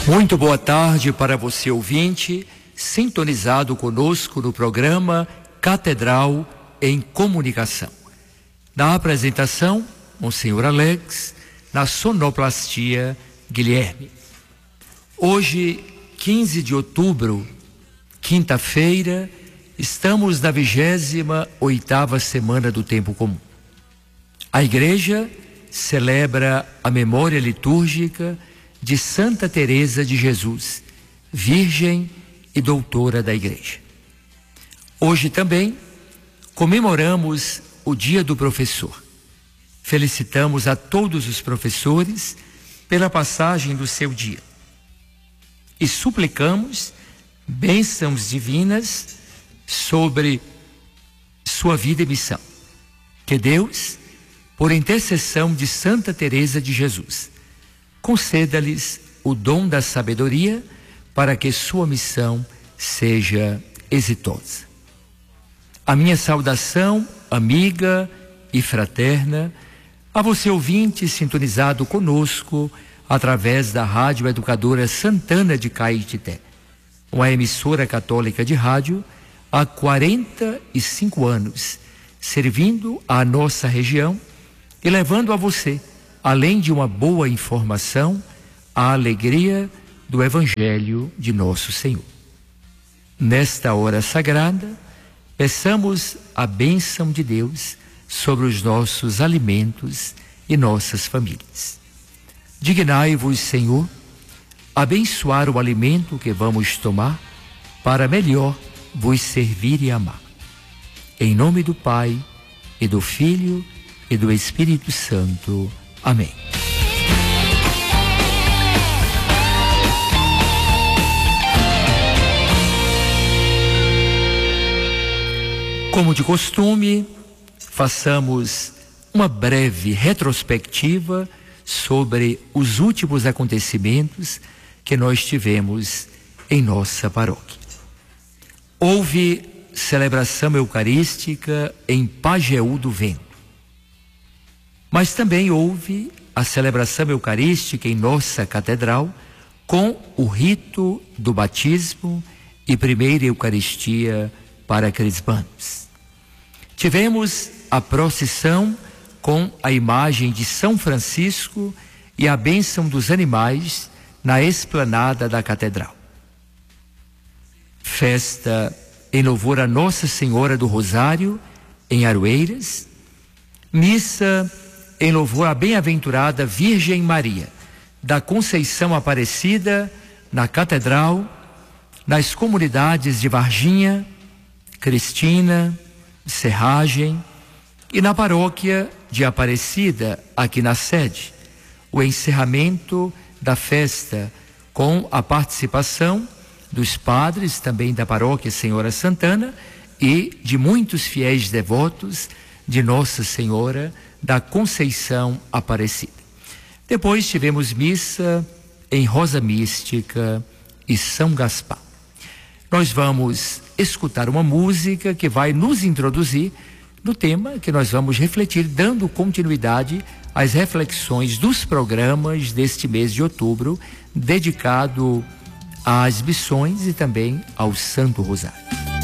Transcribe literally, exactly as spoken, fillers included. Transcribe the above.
Muito boa tarde para você, ouvinte, sintonizado conosco no programa Catedral em Comunicação. Na apresentação, Monsenhor Alex, na sonoplastia, Guilherme. Hoje, quinze de outubro, quinta-feira, estamos na vigésima oitava semana do Tempo Comum. A Igreja celebra a memória litúrgica de Santa Teresa de Jesus, Virgem e Doutora da Igreja. Hoje também comemoramos o Dia do Professor. Felicitamos a todos os professores pela passagem do seu dia. E suplicamos bênçãos divinas sobre sua vida e missão. Que Deus, por intercessão de Santa Teresa de Jesus, conceda-lhes o dom da sabedoria para que sua missão seja exitosa. A minha saudação amiga e fraterna a você, ouvinte, sintonizado conosco através da Rádio Educadora Santana de Caetité, uma emissora católica de rádio há quarenta e cinco anos, servindo a nossa região e levando a você, além de uma boa informação, a alegria do Evangelho de nosso Senhor. Nesta hora sagrada, peçamos a bênção de Deus sobre os nossos alimentos e nossas famílias. Dignai-vos, Senhor, abençoar o alimento que vamos tomar, para melhor vos servir e amar. Em nome do Pai, e do Filho, e do Espírito Santo. Amém. Como de costume, façamos uma breve retrospectiva sobre os últimos acontecimentos que nós tivemos em nossa paróquia. Houve celebração eucarística em Pajeú do Vento, mas também houve a celebração eucarística em nossa catedral com o rito do batismo e primeira Eucaristia para crismandos. Tivemos a procissão com a imagem de São Francisco e a bênção dos animais na esplanada da catedral. Festa em louvor a Nossa Senhora do Rosário em Aroeiras, missa em louvor à bem-aventurada Virgem Maria da Conceição Aparecida na catedral, nas comunidades de Varginha, Cristina, Serragem e na paróquia de Aparecida, aqui na sede, o encerramento da festa com a participação dos padres também da paróquia Senhora Santana e de muitos fiéis devotos de Nossa Senhora da Conceição Aparecida. Depois tivemos missa em Rosa Mística e São Gaspar. Nós vamos escutar uma música que vai nos introduzir no tema que nós vamos refletir, dando continuidade às reflexões dos programas deste mês de outubro, dedicado às missões e também ao Santo Rosário.